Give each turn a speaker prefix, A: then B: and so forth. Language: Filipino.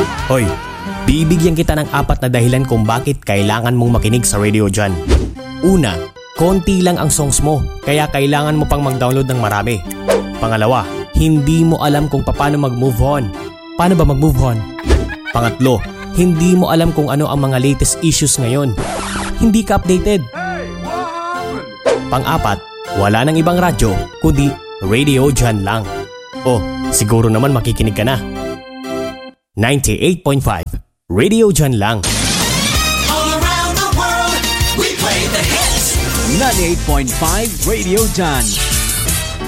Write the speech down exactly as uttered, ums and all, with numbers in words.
A: Hoy, bibigyan kita ng apat na dahilan kung bakit kailangan mong makinig sa Radio John. Una, konti lang ang songs mo, kaya kailangan mo pang mag-download ng marami. Pangalawa, hindi mo alam kung paano mag-move on. Paano ba mag-move on? Pangatlo, hindi mo alam kung ano ang mga latest issues ngayon. Hindi ka updated. Pang-apat, wala nang ibang radyo kundi Radio John lang. Oh, siguro naman makikinig ka na. ninety-eight point five Radio John lang.
B: All around the world, we play the hits.
C: ninety-eight point five Radio John.